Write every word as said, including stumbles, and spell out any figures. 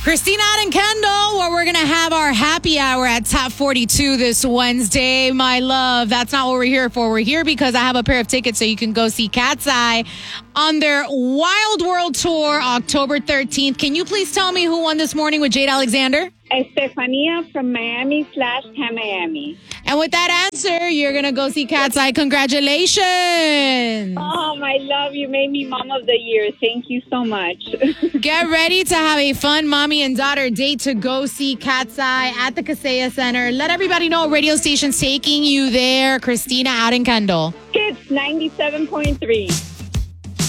Christina and Kendall, where we're going to have our happy hour at Top forty-two this Wednesday. My love, that's not what we're here for. We're here because I have a pair of tickets so you can go see Cat's Eye on their Wild World Tour October thirteenth. Can you please tell me who won this morning with Jade Alexander? Estefania from Miami slash Miami. And with that answer, you're going to go see Cat's Eye. Congratulations. Oh, my love, you made me mom of the year. Thank you so much. Get ready to have a fun mommy and daughter date to go see Cat's Eye at the Kaseya Center. Let everybody know what radio station's taking you there. Christina, out in Kendall. Kids ninety-seven point three.